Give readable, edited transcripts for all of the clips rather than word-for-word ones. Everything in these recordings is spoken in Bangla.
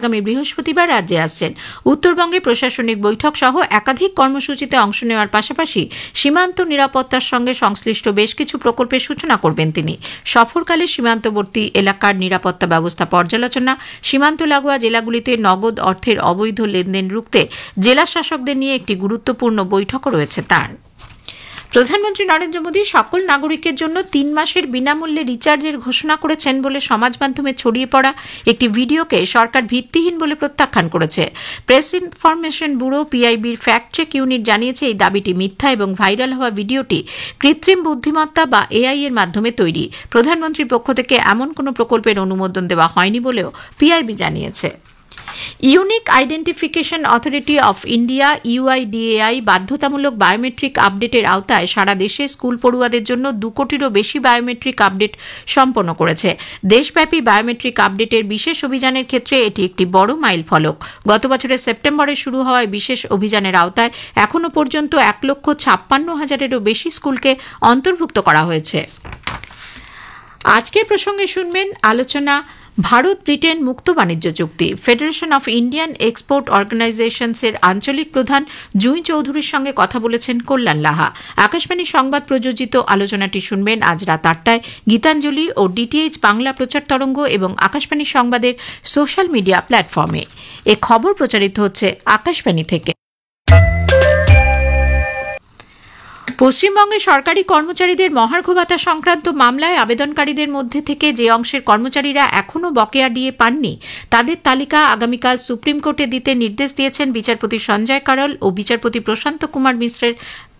আগামী বৃহস্পতিবার রাজ্যে আসছেন। উত্তরবঙ্গে প্রশাসনিক বৈঠক সহ একাধিক কর্মসূচিতে অংশ নেওয়ার পাশাপাশি সীমান্ত নিরাপত্তার সঙ্গে সংশ্লিষ্ট বেশ কিছু প্রকল্পের সূচনা করবেন তিনি। সফরকালে সীমান্তবর্তী এলাকার নিরাপত্তা ব্যবস্থা পর্যালোচনা, সীমান্ত লাগোয়া জেলাগুলিতে নগদ অর্থের অবৈধ লেনদেন রুখতে জেলা শাসকদের নিয়ে একটি গুরুত্বপূর্ণ বৈঠকও রয়েছে তার। প্রধানমন্ত্রী নরেন্দ্র মোদী সকল নাগরিকের জন্য 3 মাসের বিনামূল্যে রিচার্জের ঘোষণা করেছেন বলে সমাজ মাধ্যমে ছড়িয়ে পড়া একটি ভিডিওকে সরকার ভিত্তিহীন বলে প্রত্যাখ্যান করেছে। Press information bureau পিআইবির fact check unit জানিয়েছে এই দাবিটি মিথ্যা এবং ভাইরাল হওয়া ভিডিওটি কৃত্রিম বুদ্ধিমত্তা বা এআই এর মাধ্যমে তৈরি। প্রধানমন্ত্রীর পক্ষ থেকে এমন কোনো প্রকল্পের অনুমোদন দেওয়া হয়নি বলেও পিআইবি জানিয়েছে। Unique identification authority of India UIDAI বাধ্যতামূলক বায়োমেট্রিক আপডেটের আওতায় সারা দেশে স্কুল পড়ুয়াদের জন্য 2 কোটিরও বেশি বায়োমেট্রিক আপডেট সম্পন্ন করেছে। দেশব্যাপী বায়োমেট্রিক আপডেটের বিশেষ অভিযানের ক্ষেত্রে এটি একটি বড় মাইলফলক। গত বছরের সেপ্টেম্বরে শুরু হওয়া বিশেষ অভিযানের আওতায় এখনও পর্যন্ত 1,56,000-এরও বেশি স্কুলকে অন্তর্ভুক্ত করা হয়েছে। আজকের প্রসঙ্গে শুনবেন আলোচনা ভারত ব্রিটেন মুক্ত বাণিজ্য চুক্তি। ফেডারেশন অফ ইন্ডিয়ান এক্সপোর্ট অর্গানাইজেশনসের আঞ্চলিক প্রধান জুঁই চৌধুরীর সঙ্গে কথা বলেছেন কল্যাণ লাহা। আকাশবাণী সংবাদ প্রযোজিত আলোচনাটি শুনবেন আজ রাত 8টায় গীতাঞ্জলি ও ডিটিএইচ বাংলা প্রচার তরঙ্গ এবং আকাশবাণী সংবাদের সোশ্যাল মিডিয়া প্ল্যাটফর্মে। এ খবর প্রচারিত হচ্ছে আকাশবাণী থেকে। পশ্চিমবঙ্গে সরকারি কর্মচারীদের মহার্ঘ ভাতা সংক্রান্ত মামলায় আবেদনকারীদের মধ্যে থেকে যে অংশের কর্মচারীরা এখনও বকেয়া ডিএ পাননি তাদের তালিকা আগামীকাল সুপ্রিম কোর্টে দিতে নির্দেশ দিয়েছেন বিচারপতি সঞ্জয় কারল ও বিচারপতি প্রশান্ত কুমার মিশ্রের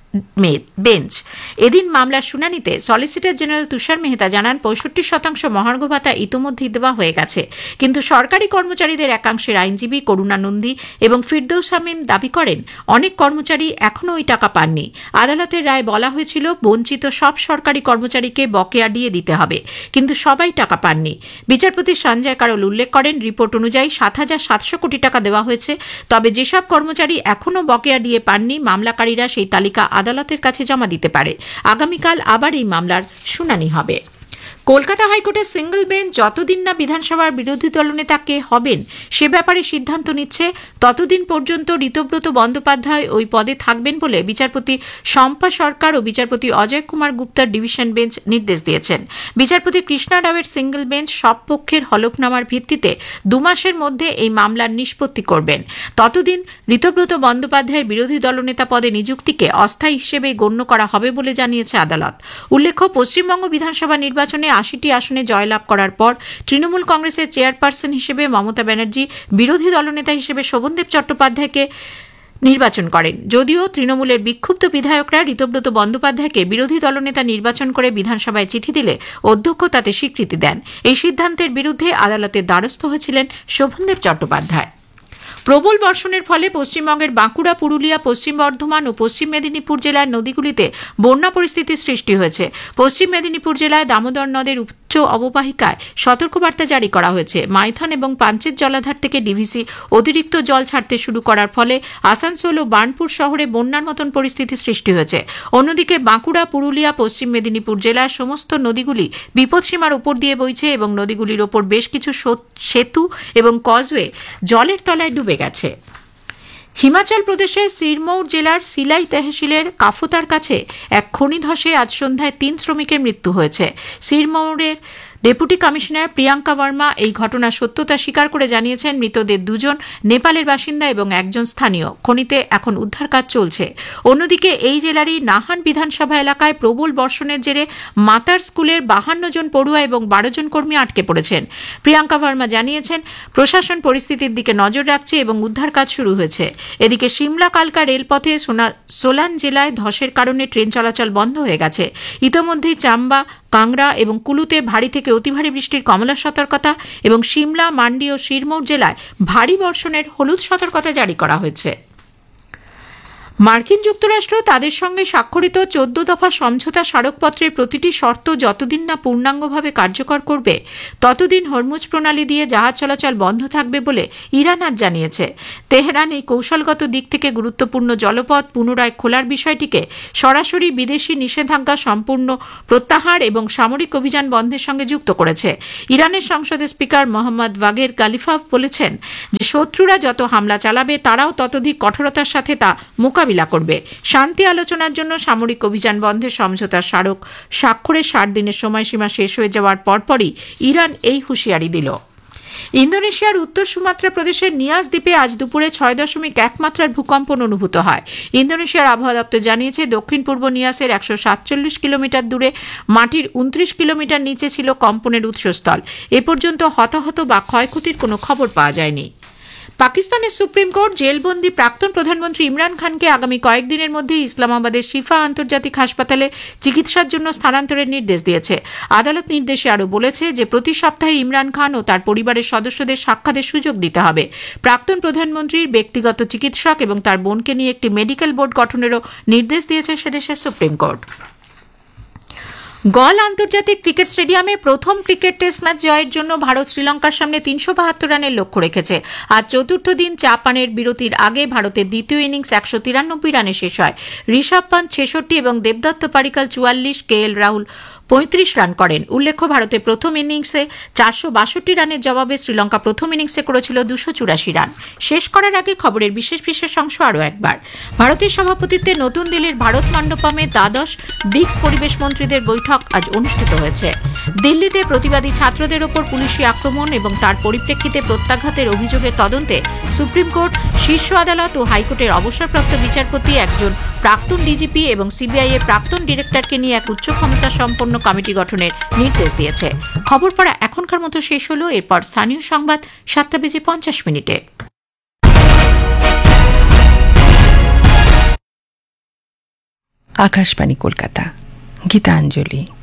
বেঞ্চ। এদিন মামলার শুনানিতে সলিসিটর জেনারেল তুষার মেহতা জানান 65% মহার্ঘ ভাতা ইতোমধ্যেই দেওয়া হয়ে গেছে, কিন্তু সরকারি কর্মচারীদের একাংশের আইনজীবী করুণা নন্দী এবং ফিরদৌস শামীম দাবি করেন অনেক কর্মচারী এখনও ওই টাকা পাননি। আদালতের রায় বলা হয়েছিল বঞ্চিত সব সরকারি কর্মচারীকে বকেয়া দিয়ে দিতে হবে, কিন্তু সবাই টাকা পাননি। বিচারপতি সঞ্জয় কারল উল্লেখ করেন রিপোর্ট অনুযায়ী 7,700 কোটি টাকা দেওয়া হয়েছে, তবে যেসব কর্মচারী এখনও বকেয়া দিয়ে পাননি মামলাকারীরা সেই তালিকা আদালতের কাছে জমা দিতে পারে। আগামীকাল আবার এই মামলার শুনানি হবে। কলকাতা হাইকোর্টের সিঙ্গল বেঞ্চ যতদিন না বিধানসভার বিরোধী দলনেতা কে হবেন সে ব্যাপারে সিদ্ধান্ত নিচ্ছে ততদিন পর্যন্ত ঋতব্রত বন্দ্যোপাধ্যায় ওই পদে থাকবেন বলে বিচারপতি শম্পা সরকার ও বিচারপতি অজয় কুমার গুপ্তার ডিভিশন বেঞ্চ নির্দেশ দিয়েছেন। বিচারপতি কৃষ্ণা রাওয়ের সিঙ্গল বেঞ্চ সব পক্ষের হলফনামার ভিত্তিতে 2 মাসের মধ্যে এই মামলার নিষ্পত্তি করবেন। ততদিন ঋতব্রত বন্দ্যোপাধ্যায়ের বিরোধী দলনেতা পদে নিযুক্তিকে অস্থায়ী হিসেবে গণ্য করা হবে বলে জানিয়েছে আদালত। উল্লেখ্য পশ্চিমবঙ্গ বিধানসভা নির্বাচনে 80টি আসনে জয়লাভ করার পর তৃণমূল কংগ্রেসের চেয়ারপারসন হিসেবে মমতা ব্যানার্জি বিরোধী দলনেতা হিসেবে শোভনদেব চট্টোপাধ্যায়কে নির্বাচন করেন। যদিও তৃণমূলের বিক্ষুব্ধ বিধায়করা ঋতব্রত বন্দ্যোপাধ্যায়কে বিরোধী দলনেতা নির্বাচন করে বিধানসভায় চিঠি দিলে অধ্যক্ষ তাতে স্বীকৃতি দেন। এই সিদ্ধান্তের বিরুদ্ধে আদালতের দ্বারস্থ হয়েছিলেন শোভনদেব চট্টোপাধ্যায়। প্রবল বর্ষণের ফলে পশ্চিমবঙ্গের বাঁকুড়া, পুরুলিয়া, পশ্চিম বর্ধমান ও পশ্চিম মেদিনীপুর জেলার নদীগুলিতে বন্যা পরিস্থিতির সৃষ্টি হয়েছে। পশ্চিম মেদিনীপুর জেলায় দামোদর নদের উচ্চ অববাহিকায় সতর্কবার্তা জারি করা হয়েছে। মাইথন এবং পাঞ্চেত জলাধার থেকে ডিভিসি অতিরিক্ত জল ছাড়তে শুরু করার ফলে আসানসোল ও বার্নপুর শহরে বন্যার মতন পরিস্থিতি সৃষ্টি হয়েছে। অন্যদিকে বাঁকুড়া, পুরুলিয়া, পশ্চিম মেদিনীপুর জেলার সমস্ত নদীগুলি বিপদসীমার উপর দিয়ে বইছে এবং নদীগুলির ওপর বেশ কিছু সেতু এবং কজওয়ে জলের তলায় ডুবে গেছে। হিমাচল প্রদেশের সিরমৌর জেলার সিলাই তহসিলের কাফতার কাছে এক খনি ধসে আজ সন্ধ্যায় 3 শ্রমিকের মৃত্যু হয়েছে। সিরমৌরের ডেপুটি কমিশনার প্রিয়াঙ্কা বর্মা এই ঘটনার সত্যতা স্বীকার করে জানিয়েছেন মৃতদের 2 জন নেপালের বাসিন্দা এবং 1 জন স্থানীয়। খনিতে এখন উদ্ধার কাজ চলছে। অন্যদিকে এই জেলারই নাহান বিধানসভা এলাকায় প্রবল বর্ষণের জেরে মাতার স্কুলের 52 জন পড়ুয়া এবং 12 জন কর্মী আটকে পড়েছেন। প্রিয়াঙ্কা বর্মা জানিয়েছেন প্রশাসন পরিস্থিতির দিকে নজর রাখছে এবং উদ্ধার কাজ শুরু হয়েছে। এদিকে সিমলা কালকা রেলপথে সোলান জেলায় ধসের কারণে ট্রেন চলাচল বন্ধ হয়ে গেছে। ইতোমধ্যেই চাম্বা, কাংড়া এবং কুলুতে ভারী থেকে অতি ভারী বৃষ্টির কমলা সতর্কতা এবং সিমলা, মান্ডি ও সিরমৌর জেলায় ভারী বর্ষণের হলুদ সতর্কতা জারি করা হয়েছে। মার্কিন যুক্তরাষ্ট্র তাদের সঙ্গে স্বাক্ষরিত 14 দফা সমঝোতা স্মারকপত্রের প্রতিটি শর্ত যতদিন না পূর্ণাঙ্গভাবে কার্যকর করবে ততদিন হরমুজ প্রণালী দিয়ে জাহাজ চলাচল বন্ধ থাকবে বলে ইরান আজ জানিয়েছে। তেহরান এই কৌশলগত দিক থেকে গুরুত্বপূর্ণ জলপথ পুনরায় খোলার বিষয়টিকে সরাসরি বিদেশি নিষেধাজ্ঞা সম্পূর্ণ প্রত্যাহার এবং সামরিক অভিযান বন্ধের সঙ্গে যুক্ত করেছে। ইরানের সংসদের স্পিকার মোহাম্মদ বাগের গালিফাভ বলেছেন যে শত্রুরা যত হামলা চালাবে তারাও ততোধিক কঠোরতার সাথে তা মোকাবিলা করবে। শান্তি আলোচনার জন্য সামরিক অভিযান বন্ধের সমঝোতার স্মারক স্বাক্ষরের 60 দিনের সময়সীমা শেষ হয়ে যাওয়ার পরপরই ইরান এই হুঁশিয়ারি দিল। ইন্দোনেশিয়ার উত্তর সুমাত্রা প্রদেশের নিয়াস দ্বীপে আজ দুপুরে 6.1 মাত্রার ভূকম্পন অনুভূত হয়। ইন্দোনেশিয়ার আবহাওয়া দপ্তর জানিয়েছে, দক্ষিণ পূর্ব নিয়াসের 147 কিলোমিটার দূরে মাটির 29 কিলোমিটার নিচে ছিল কম্পনের উৎসস্থল। এ পর্যন্ত হতাহত বা ক্ষয়ক্ষতির কোনো খবর পাওয়া যায়নি। পাকিস্তানের সুপ্রিম কোর্ট জেলবন্দি প্রাক্তন প্রধানমন্ত্রী ইমরান খানকে আগামী কয়েকদিনের মধ্যে ইসলামাবাদের শিফা আন্তর্জাতিক হাসপাতালে চিকিৎসার জন্য স্থানান্তরের নির্দেশ দিয়েছে। আদালত নির্দেশে আরও বলেছে যে প্রতি সপ্তাহে ইমরান খান ও তার পরিবারের সদস্যদের সাক্ষাতের সুযোগ দিতে হবে। প্রাক্তন প্রধানমন্ত্রীর ব্যক্তিগত চিকিৎসক এবং তার বোনকে নিয়ে একটি মেডিকেল বোর্ড গঠনেরও নির্দেশ দিয়েছে সেদেশের সুপ্রিম কোর্ট। গল আন্তর্জাতিক ক্রিকেট স্টেডিয়ামে প্রথম ক্রিকেট টেস্ট ম্যাচ জয়ের জন্য ভারত শ্রীলঙ্কার সামনে 372 রানের লক্ষ্য রেখেছে। আজ চতুর্থ দিন জাপানের বিরতির আগে ভারতের দ্বিতীয় ইনিংস 193 রানে শেষ হয়। ঋষভ পান্ত 66 এবং দেবদত্ত পাডিক্কল 44, KL রাহুল 35 রান করেন। উল্লেখ্য, ভারতের প্রথম ইনিংসে 462 রানের জবাবে শ্রীলঙ্কা প্রথম ইনিংসে করেছিল 284 রান। শেষ করার আগে খবরের বিশেষ অংশ আরও একবার। ভারতের সভাপতিত্বে নতুন দিল্লির ভারত মণ্ডপমে দ্বাদশ ব্রিক্স পরিবেশ মন্ত্রীদের বৈঠক আজ অনুষ্ঠিত হয়েছে। দিল্লিতে প্রতিবাদী ছাত্রদের ওপর পুলিশি আক্রমণ এবং তার পরিপ্রেক্ষিতে প্রত্যাঘাতের অভিযোগের তদন্তে সুপ্রিম কোর্ট, শীর্ষ আদালত ও হাইকোর্টের অবসরপ্রাপ্ত বিচারপতি, একজন প্রাক্তন ডিজিপি এবং সিবিআই এর প্রাক্তন ডিরেক্টরকে নিয়ে এক উচ্চ ক্ষমতা সম্পন্ন কমিটি গঠনের নির্দেশ দিয়েছে। খবর পড়া এখনকার মতো শেষ হলো। এরপর স্থানীয় সংবাদ 7:50 আকাশবাণী কলকাতা, গীতাঞ্জলি।